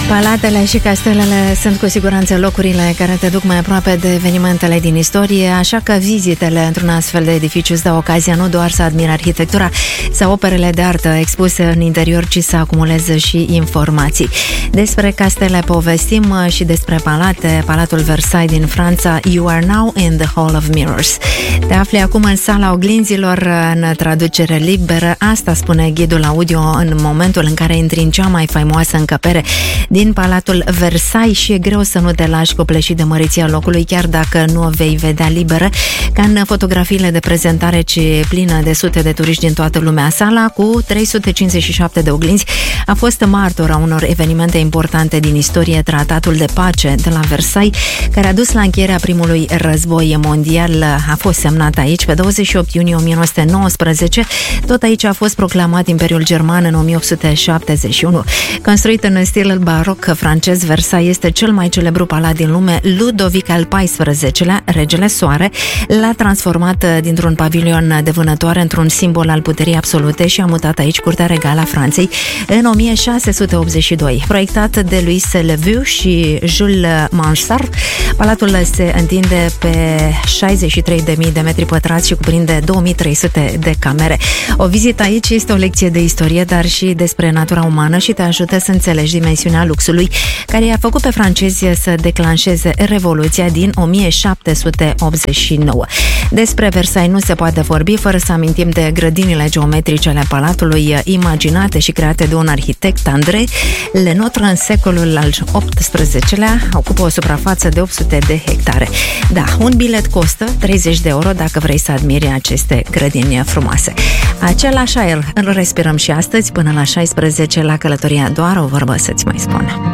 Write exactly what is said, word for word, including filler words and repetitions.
Palatele și castelele sunt cu siguranță locurile care te duc mai aproape de evenimentele din istorie, așa că vizitele într-un astfel de edificiu îți dau ocazia nu doar să admiri arhitectura sau operele de artă expuse în interior, ci să acumuleze și informații. Despre castele povestim și despre palate. Palatul Versailles din Franța, You are now in the Hall of Mirrors. Te afli acum în sala oglinzilor, în traducere liberă. Asta spune ghidul audio în momentul în care intri în cea mai faimoasă încăpere din Palatul Versailles și e greu să nu te lași copleșit de măriția locului, chiar dacă nu o vei vedea liberă, ca în fotografiile de prezentare, ci plină de sute de turiști din toată lumea. Sala, cu trei sute cincizeci și șapte de oglinzi, a fost martor a unor evenimente importante din istorie. Tratatul de pace de la Versailles, care a dus la încheierea primului război mondial, a fost semnat aici pe douăzeci și opt iunie o mie nouă sute nouăsprezece. Tot aici a fost proclamat Imperiul German în o mie opt sute șaptezeci și unu. Construit în stil baroc francez, Versailles este cel mai celebru palat din lume. Ludovic al paisprezecelea-lea, regele Soare, l-a transformat dintr-un pavilion de vânătoare într-un simbol al puterii absolute și a mutat aici curtea regală a Franței în o mie șase sute optzeci și doi. Proiectat de Louis Le Vieux și Jules Mansart, palatul se întinde pe șaizeci și trei de mii de metri pătrați și cuprinde două mii trei sute de camere. O vizită aici este o lecție de istorie, dar și despre natura umană și te ajută să înțelegi dimensiunea luxului care i-a făcut pe francezi să declanșeze Revoluția din o mie șapte sute optzeci și nouă. Despre Versailles nu se poate vorbi fără să amintim de grădinile geometrice ale palatului, imaginate și create de un arhitect, André Lenotre, în secolul al optsprezecelea-lea. Ocupă o suprafață de opt sute de hectare. Da, un bilet costă treizeci de euro dacă vrei să admiri aceste grădini frumoase. Același aer îl respirăm și astăzi până la șaisprezece la Călătoria, doar o vorbă să-ți mai spun.